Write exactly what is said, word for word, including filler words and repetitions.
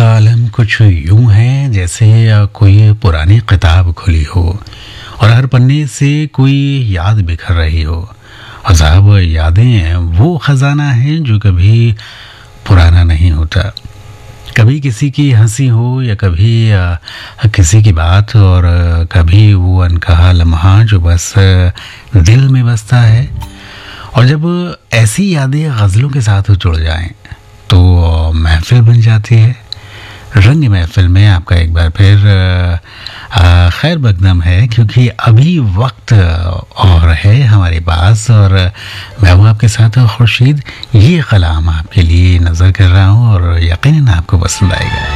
आलम कुछ यूं है जैसे कोई पुरानी किताब खुली हो और हर पन्ने से कोई याद बिखर रही हो। और साहब यादें वो खजाना है जो कभी पुराना नहीं होता। कभी किसी की हंसी हो या कभी आ, किसी की बात, और आ, कभी वो अनकहा लम्हा जो बस आ, दिल में बसता है। और जब ऐसी यादें गज़लों के साथ जुड़ जाएं तो महफिल बन जाती है। रंग महफिल में आपका एक बार फिर आ, खैर मकदम है, क्योंकि अभी वक्त और है हमारे पास और मैं हूँ आपके साथ खुर्शीद। ये कलाम आपके लिए नज़र कर रहा हूँ और यकीनन आपको पसंद आएगा।